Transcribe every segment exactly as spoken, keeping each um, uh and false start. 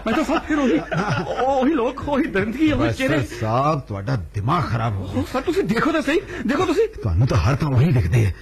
मेहता साहब फिर ਉਹੀ ਉਹੀ ਲੋਕ ਉਹੀ ਦਰਿੰਦਗੀ ਉਹੀ ਚਿਹਰੇ ਸਾਹਿਬ ਤੁਹਾਡਾ ਦਿਮਾਗ ਖਰਾਬ ਹੋ ਗਿਆ ਸਰ ਤੁਸੀਂ ਦੇਖੋ ਤਾਂ ਸਹੀ ਦੇਖੋ ਤੁਸੀਂ ਤੁਹਾਨੂੰ ਤਾਂ ਹਰ ਤਾਂ ਉਹੀ ਦਿਖਦੇ ਹੈ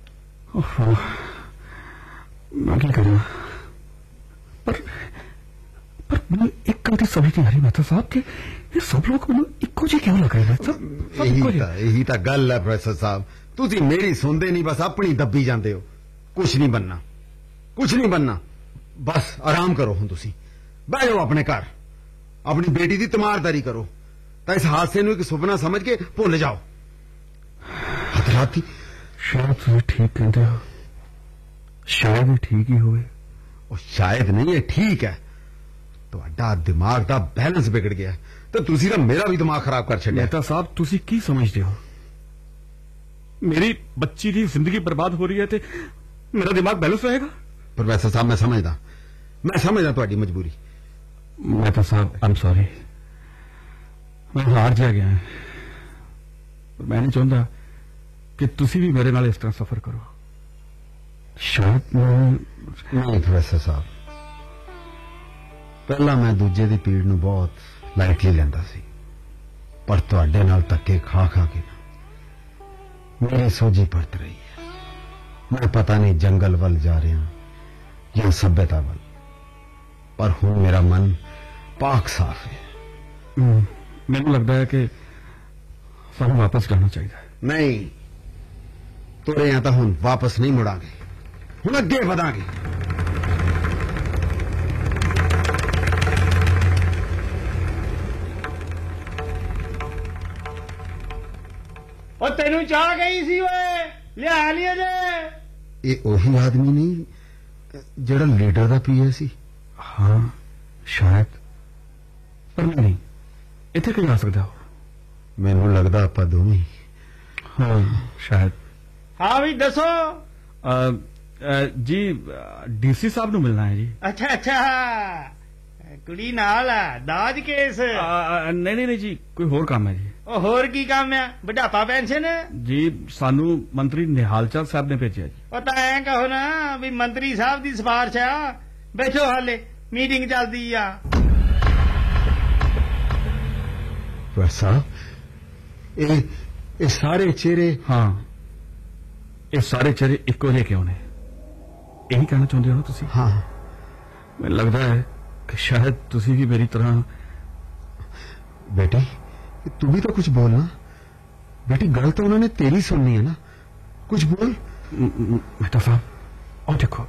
ਮੈਂ ਕੀ ਕਰਾਂ ਪਰ ਪਰ ਮੈਨੂੰ ਇੱਕ ਗੱਲ ਦੀ ਸਮਝ ਨਹੀਂ ਆ ਰਹੀ ਮਹਿਤਾ ਸਾਹਿਬ ਕਿ ਇਹ ਸਭ ਲੋਕ ਮੈਨੂੰ ਇੱਕੋ ਜਿਹੇ ਕਿਉਂ ਲੱਗ ਰਹੇ ਨੇ ਸਭ ਸਭ ਇੱਕੋ ਜਿਹੇ ਇਹੀ ਤਾਂ ਗੱਲ ਹੈ ਪ੍ਰੋਫੈਸਰ ਸਾਹਿਬ ਤੁਸੀਂ ਮੇਰੀ ਸੁਣਦੇ ਨਹੀਂ ਬਸ ਆਪਣੀ ਦੱਬੀ ਜਾਂਦੇ ਹੋ ਕੁਛ ਨਹੀਂ बनना कुछ नहीं बनना बस आराम करो हुण तुसी बह जाओ अपने घर अपनी बेटी की तमारदारी करो तो इस हादसे नूं एक सुपना समझ के भुल जाओ हतराती शायद तुम ठीक कहते हो शायद ठीक ही होवे और शायद नहीं है ठीक है तुहाडा दिमाग दा बैलेंस बिगड़ गया तो तुसी तां मेरा भी दिमाग खराब कर छड्डिया मेहता साहब तुसी की समझते हो मेरी बच्ची की जिंदगी बर्बाद हो रही है ते मेरा दिमाग बैलेंस रहेगा प्रोफेसर साहब मैं समझदा मैं समझदा तुहाडी मजबूरी मेहता साहब आई एम सॉरी मैं हार जा गया पर मैं नहीं चाहता कि तुसी भी मेरे नाल इस तरह सफर करो शायद नहीं प्रोफेसर साहब पहला मैं दूजे दी पीड़ नूं बहुत लाइटली लैंदा सी पर तुहाडे नाल धक्के खा खा के मेरी सोझी परत रही है मैं पता नहीं जंगल वल जा रहा या सभ्यता वल पर हुण मेरा मन पाक साफ है मैनू लगता है कि सानू वापस जाना चाहिए नहीं तुरे यहां तो हुण वापस नहीं मुड़ांगे हुण अगे वधांगे ओ तेनू चाह गई सी ओए लिया लिया जे ये ओही आदमी नहीं जेड़ा लीडर दा पीए सी हाँ शायद पर नहीं इत्थे क्यों आ सकदा हो मैनू लगदा आपां दोवें हाँ शायद हाँ भी दसो आ, आ, जी डीसी साहब नू मिलना है जी अच्छा अच्छा कुड़ी नाल है दाज केस आ, आ, नहीं नहीं नहीं जी कोई होर काम है जी ओ होर की काम है बुढ़ापा पेंशन जी सानू मंत्री निहाल चंद साहब ने भेजा जी ओ तां ऐ कहो ना भी मंत्री साहब दी सिफारिश आ बैठो हाले मीटिंग चलदी आ वैसा ये ये सारे चेहरे हाँ ये सारे चेहरे इक्को जे क्यों ने यही कहना चाहते हो ना तुसी हाँ मैं लगता है कि शायद तुसी भी मेरी तरह बेटी तू भी तो कुछ बोलना बेटी गल तो उन्होंने तेरी सुननी है ना कुछ बोल मेहता साहब और देखो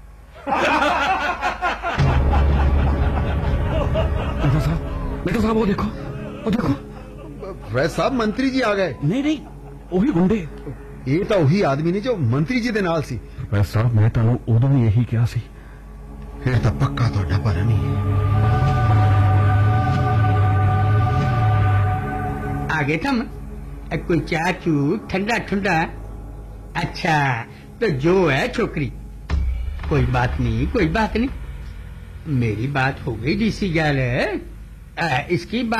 मेहता साहब मेहता साहब वो देखो वो देखो वैसे साहब मंत्री जी आ गए नहीं नहीं वही गुंडे ये तो वही आदमी नहीं जो मंत्री जी दे नाल सी वैसे साहब मैं तुहानू उदों भी यही कहा सी फिर तो पक्का तुहाडा पर नहीं है आगे थम कोई चाह चू ठंडा ठंडा अच्छा तो जो है छोकरी कोई बात नहीं कोई बात नहीं मेरी बात हो गई डीसी गैल इसकी बात